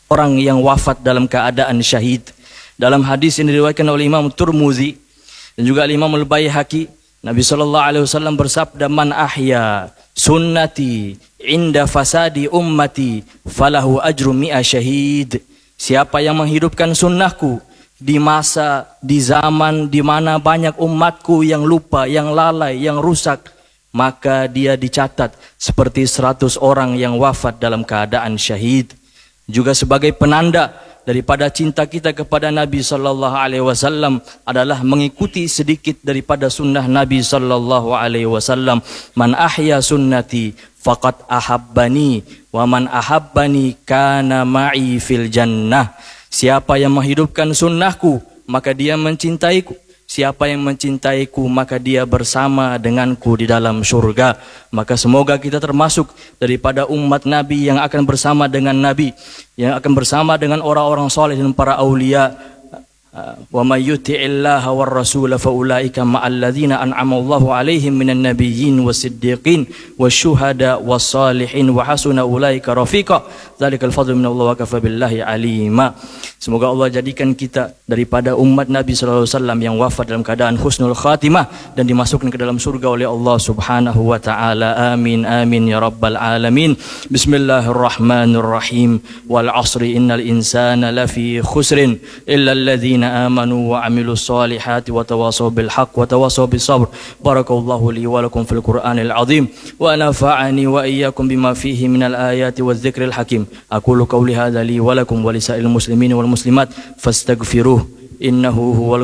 orang yang wafat dalam keadaan syahid. Dalam hadis yang diriwayatkan oleh Imam Tirmizi dan juga Imam Al-Baihaqi, Nabi SAW bersabda, "Man ahya sunnati inda fasadi ummati falahu ajru mi'a syahid." Siapa yang menghidupkan sunnahku di masa, di zaman di mana banyak umatku yang lupa, yang lalai, yang rusak, maka dia dicatat seperti 100 orang yang wafat dalam keadaan syahid. Juga sebagai penanda daripada cinta kita kepada Nabi sallallahu alaihi wasallam adalah mengikuti sedikit daripada sunnah Nabi sallallahu alaihi wasallam. Man ahya sunnati faqad ahabbani wa man ahabbani kana ma'i fil jannah. Siapa yang menghidupkan sunnahku maka dia mencintaiku. Siapa yang mencintaiku maka dia bersama denganku di dalam surga. Maka semoga kita termasuk daripada umat Nabi yang akan bersama dengan Nabi, yang akan bersama dengan orang-orang soleh dan para aulia. Wa may yuti'illaha war rasul fa ulaika ma'al ladzina an'ama Allahu 'alaihim minan nabiyyin wasiddiqin wasyuhada wassalihin wa hasuna ulaika rafiqa. Dzalikal fadlu minallah wa kafa billahi alima. Semoga Allah jadikan kita daripada umat Nabi sallallahu alaihi wasallam yang wafat dalam keadaan husnul khatimah dan dimasukkan ke dalam surga oleh Allah Subhanahu wa taala. Amin amin ya rabbal alamin. Bismillahirrahmanirrahim. Wal 'asri innal insana lafi khusrin illa alladzina amanu wa 'amilus solihati wa tawasaw bil haqq wa tawasaw bis sabr. Barakallahu li wa lakum fil Qur'anil 'azim wa nafa'ani wa iyyakum bima fihi minal ayati wadh dzikril hakim. Aqulu qawli hadza li wa lakum wa lisa'il muslimin wal muslimat fastaghfiruh innahu huwal